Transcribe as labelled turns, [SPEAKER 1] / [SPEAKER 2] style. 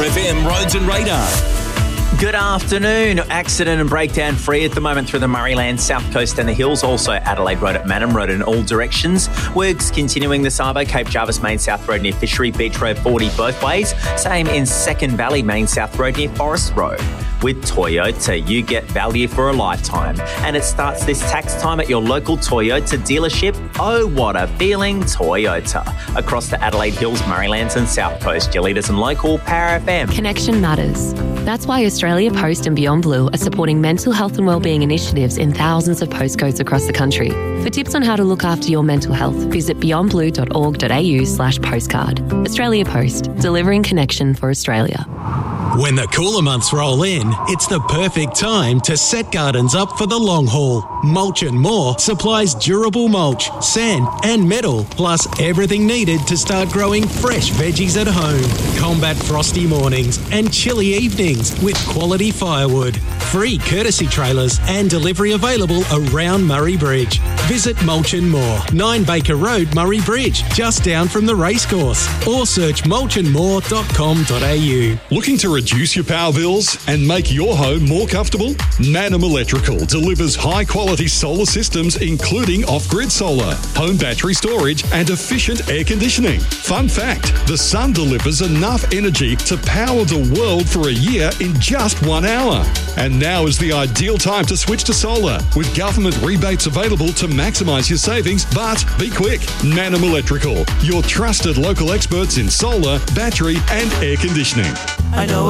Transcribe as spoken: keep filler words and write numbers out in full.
[SPEAKER 1] Power F M Roads and Radar.
[SPEAKER 2] Good afternoon. Accident and breakdown free at the moment through the Murrayland, South Coast and the Hills. Also Adelaide Road at Madam Road in all directions. Works continuing the Sabo, Cape Jarvis Main South Road near Fishery, Beach Road forty both ways. Same in Second Valley Main South Road near Forest Road. With Toyota, you get value for a lifetime. And it starts this tax time at your local Toyota dealership. Oh, what a feeling, Toyota. Across the Adelaide Hills, Murraylands and South Coast. Your leaders and local, Power F M.
[SPEAKER 3] Connection matters. That's why Australia Post and Beyond Blue are supporting mental health and wellbeing initiatives in thousands of postcodes across the country. For tips on how to look after your mental health, visit beyondblue.org.au slash postcard. Australia Post, delivering connection for Australia.
[SPEAKER 4] When the cooler months roll in, it's the perfect time to set gardens up for the long haul. Mulch and More supplies durable mulch, sand and metal, plus everything needed to start growing fresh veggies at home. Combat frosty mornings and chilly evenings with quality firewood. Free courtesy trailers and delivery available around Murray Bridge. Visit Mulch and More, nine Baker Road, Murray Bridge, just down from the racecourse. Or search mulch and more dot com dot a u.
[SPEAKER 1] Looking to reduce your power bills and make your home more comfortable? Manum Electrical delivers high-quality solar systems including off-grid solar, home battery storage and efficient air conditioning. Fun fact, the sun delivers enough energy to power the world for a year in just one hour. And now is the ideal time to switch to solar, with government rebates available to maximise your savings, but be quick. Manum Electrical, your trusted local experts in solar, battery and air conditioning.
[SPEAKER 5] I know